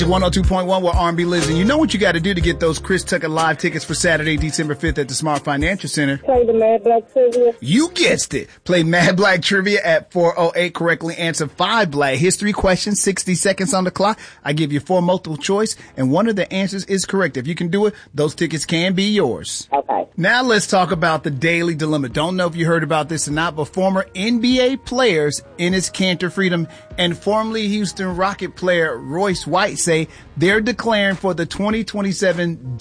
102.1 with R&B Liz. And you know what you got to do to get those Chris Tucker live tickets for Saturday, December 5th at the Smart Financial Center. Play the Mad Black Trivia. You guessed it. Play Mad Black Trivia at 4:08. Correctly answer 5 Black History questions, 60 seconds on the clock. I give you 4 multiple choice, and one of the answers is correct. If you can do it, those tickets can be yours. Okay. Now let's talk about the Daily Dilemma. Don't know if you heard about this or not, but former NBA players Enes Kanter Freedom and formerly Houston Rocket player Royce White say they're declaring for the 2027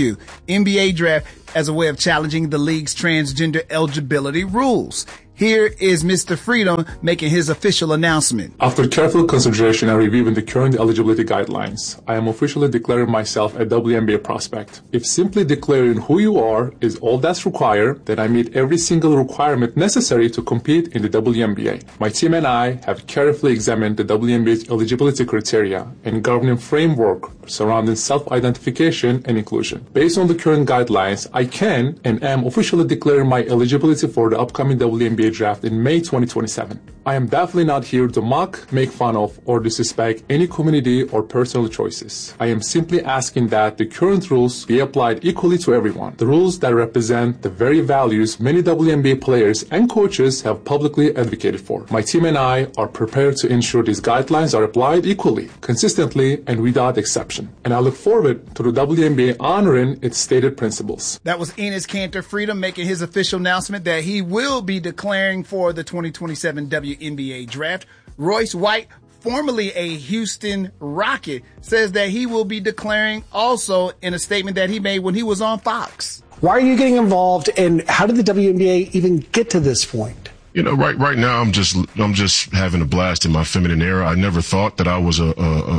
WNBA draft as a way of challenging the league's transgender eligibility rules. Here is Mr. Freedom making his official announcement. After careful consideration and reviewing the current eligibility guidelines, I am officially declaring myself a WNBA prospect. If simply declaring who you are is all that's required, then I meet every single requirement necessary to compete in the WNBA. My team and I have carefully examined the WNBA's eligibility criteria and governing framework surrounding self-identification and inclusion. Based on the current guidelines, I can and am officially declaring my eligibility for the upcoming WNBA draft in May 2027. I am definitely not here to mock, make fun of, or disrespect any community or personal choices. I am simply asking that the current rules be applied equally to everyone. The rules that represent the very values many WNBA players and coaches have publicly advocated for. My team and I are prepared to ensure these guidelines are applied equally, consistently, and without exception. And I look forward to the WNBA honoring its stated principles. That was Enes Kanter Freedom making his official announcement that he will be declaring for the 2027 WNBA draft. Royce White, formerly a Houston Rocket, says that he will be declaring also in a statement that he made when he was on Fox. Why are you getting involved, and how did the WNBA even get to this point? You know, right now I'm just having a blast in my feminine era. I never thought that I was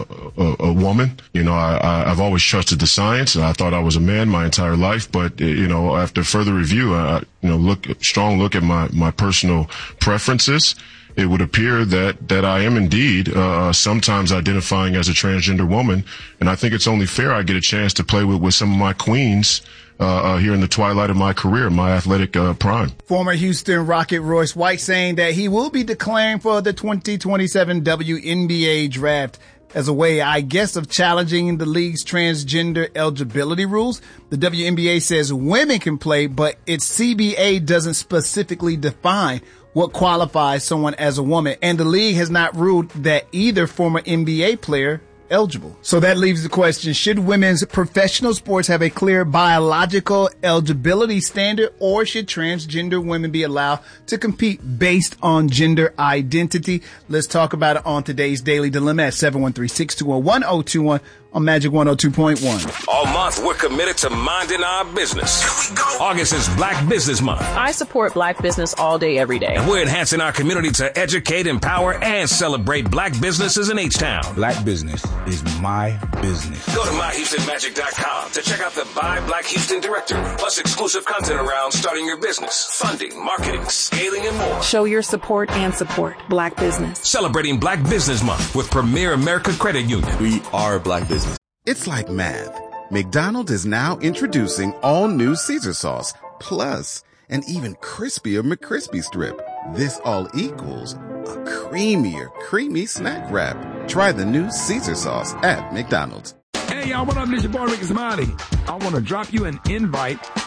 a woman. You know, I've always trusted the science, and I thought I was a man my entire life. But you know, after further review, strong look at my personal preferences, it would appear that I am indeed sometimes identifying as a transgender woman, and I think it's only fair I get a chance to play with some of my queens here in the twilight of my career, my athletic prime. Former Houston Rocket Royce White saying that he will be declaring for the 2027 WNBA draft as a way, I guess, of challenging the league's transgender eligibility rules. The WNBA says women can play, but its CBA doesn't specifically define what qualifies someone as a woman, and the league has not ruled that either former NBA player eligible. So that leaves the question, should women's professional sports have a clear biological eligibility standard, or should transgender women be allowed to compete based on gender identity? Let's talk about it on today's Daily Dilemma at 713-621-1021 on Magic 102.1. All month, we're committed to minding our business. Here we go. August is Black Business Month. I support Black business all day, every day. And we're enhancing our community to educate, empower, and celebrate Black businesses in H-Town. Black business is my business. Go to myhoustonmagic.com to check out the Buy Black Houston directory, plus exclusive content around starting your business, funding, marketing, scaling, and more. Show your support and support Black business. Celebrating Black Business Month with Premier America Credit Union. We are Black business. It's like math. McDonald's is now introducing all new Caesar sauce, plus an even crispier McCrispy strip. This all equals a creamier, creamy snack wrap. Try the new Caesar sauce at McDonald's. Hey, y'all, what up? This your boy, Ricky Smiley. I want to drop you an invite